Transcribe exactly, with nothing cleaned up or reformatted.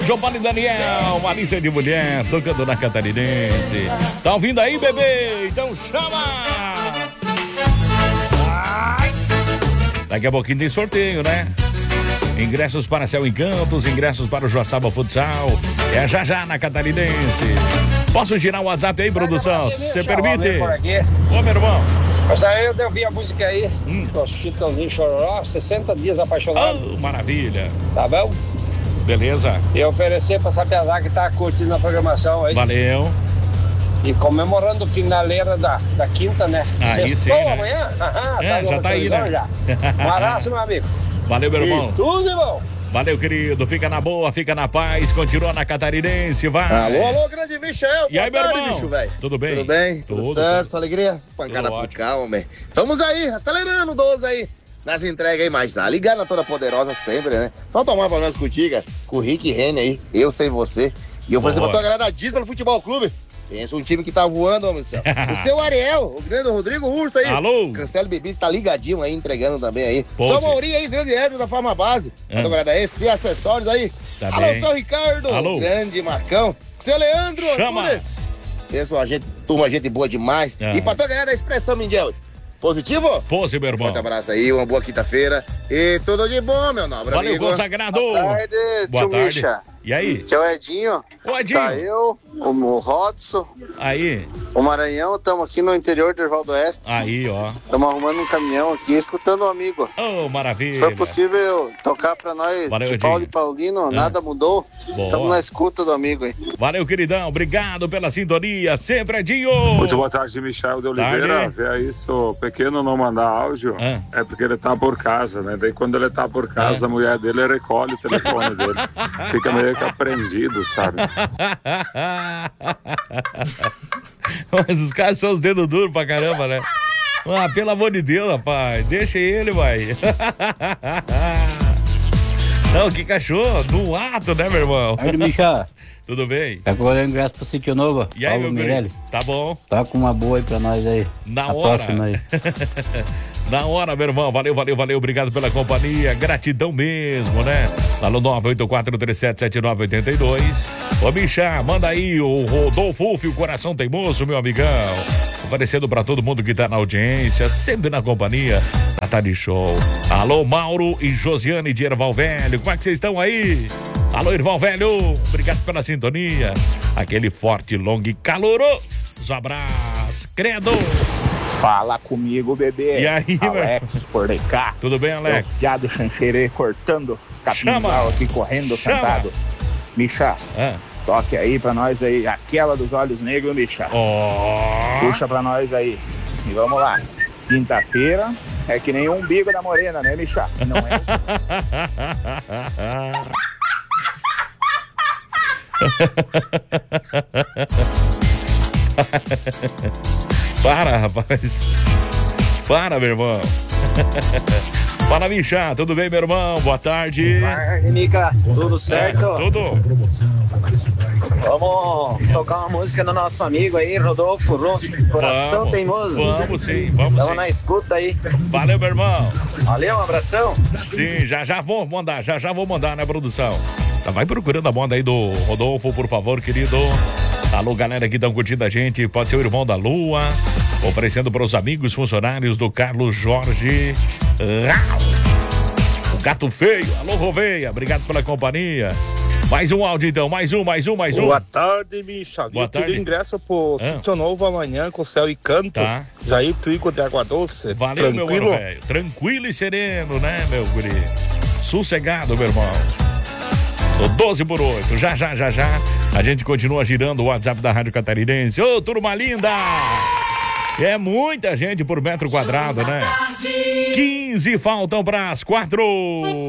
Giovanni Daniel, Malícia de Mulher, tocando na Catarinense. Tá ouvindo aí, bebê? Então chama! Ai. Daqui a pouquinho tem sorteio, né? Ingressos para Céu Encantos, ingressos para o Joaçaba Futsal. É já já na Catarinense. Posso girar o WhatsApp aí, produção? Você permite? Ô, meu irmão. Gostaria de ouvir a música aí. Hum. Do Chitãozinho Chororó, sessenta dias apaixonado. Oh, maravilha. Tá bom? Beleza. E oferecer pra essa pesada que tá curtindo a programação aí. Valeu. E comemorando o finaleira da, da quinta, né? Aí Sextou sim, né? amanhã? Aham, É, tá já tá aí, né? Já. Um abraço, meu amigo. Valeu, meu irmão. E tudo de bom. Valeu, querido. Fica na boa, fica na paz. Continua na Catarinense, vai. Alô, alô, grande Michel. E aí, meu tarde, irmão? bicho, velho. Tudo bem? Tudo bem? Tudo, Tudo certo? tudo. Alegria? Pancada Tudo por ótimo. calma, homem. Vamos aí, acelerando o doze aí. Nas entregas aí, mas tá ligado na Toda Poderosa sempre, né? Só tomar pra nós contigo, com o Rick e Rene aí, eu sem você. E eu vou fazer pra tua galera da Disney no Futebol Clube. Pensa um time que tá voando, homem do céu. O seu Ariel, o grande Rodrigo Urso aí. Alô? Cancelo Bebê tá ligadinho aí, entregando também aí. Pose. São Maurinho aí, grande Edro da Farma Base. É. Pra tua galera da E C Acessórios aí. Tá Alô, bem. seu Ricardo. Alô. Grande Marcão. Seu Leandro Chama. Antunes. Pessoal, gente, turma, gente boa demais. É. E pra tua galera da Expressão Mindel, positivo? Pose, meu irmão. Forte abraço aí, uma boa quinta-feira. E tudo de bom, meu nobre Valeu, amigo. consagrado. Boa tarde, Boa tio tarde. Misha. E aí? Que é o Edinho. Ô, Edinho. Tá eu, o Rodson, Aí, o Maranhão. Estamos aqui no interior do Ervaldo Oeste. aí, ó. Estamos arrumando um caminhão aqui, escutando um amigo. Ô, maravilha. Se for possível tocar pra nós Valeu, de Edinho. Paulo e Paulino, nada mudou. Boa. Estamos na escuta do amigo aí. Valeu, queridão. Obrigado pela sintonia. Sempre, Edinho. Muito boa tarde, Michel de Oliveira. Tarde. Vê aí, se o pequeno não mandar áudio, Ah. é porque ele tá por casa, né? Daí quando ele tá por casa, Ah. a mulher dele recolhe o telefone dele. Fica meio que apreendido, sabe? Mas os caras são os dedos duros pra caramba, né? Ah, pelo amor de Deus, rapaz. Deixa ele, vai. Não, que cachorro. No ato, né, meu irmão? Aí, Michel, Tudo bem? tá com o ingresso pro Sítio Novo. E aí, Paulo meu Mirelli. querido? Tá bom. Tá com uma boa aí pra nós aí. Na A hora. próxima aí. Na hora, meu irmão. Valeu, valeu, valeu. Obrigado pela companhia. Gratidão mesmo, né? Lá no nove oito quatro, três sete sete nove oito dois. Ô, bicha, manda aí o Rodolfo e o Coração Teimoso, meu amigão. Oferecendo pra todo mundo que tá na audiência, sempre na companhia da Tarde Show. Alô, Mauro e Josiane de Erval Velho. Como é que vocês estão aí? Alô, Erval Velho. Obrigado pela sintonia. Aquele forte, longo e caloroso abraço. Credo. Fala comigo, bebê. E aí, Alex por cá. Tudo bem, Alex? Piado chancherê cortando capinzal aqui, correndo Chama. sentado. Micha, Ah. toque aí pra nós aí. Aquela dos olhos negros, Micha. Oh. Puxa pra nós aí. E vamos lá. Quinta-feira é que nem o umbigo da morena, né, Micha? Não é? Para, rapaz. Para, meu irmão. Fala, Micha. Tudo bem, meu irmão? Boa tarde. Nica, tudo certo? É, tudo. Vamos tocar uma música do nosso amigo aí, Rodolfo Ronf, Coração Vamos, Teimoso. Vamos sim, vamos Estamos sim. na escuta aí. Valeu, meu irmão. Valeu, um abração. Sim, já já vou mandar, já já vou mandar, né, produção? Tá, vai procurando a banda aí do Rodolfo, por favor, querido. Alô, galera que estão curtindo a gente, pode ser o Irmão da Lua, oferecendo para os amigos funcionários do Carlos Jorge Rau. O Gato Feio. Alô, Roveia, obrigado pela companhia. Mais um áudio, então, mais um, mais um, mais um. Boa tarde, bicha. Boa Viu tarde. tudo ingresso pro Ah. Sítio Novo amanhã com Céu e Cantos. Tá. Jair Pico de Água Doce. Valeu, meu Tranquilo? mano, velho. Tranquilo e sereno, né, meu guri? Sossegado, meu irmão. Tô doze por oito. Já, já, já, já. A gente continua girando o WhatsApp da Rádio Catarinense. Ô, turma linda! É muita gente por metro quadrado, né? quinze faltam para as quatro.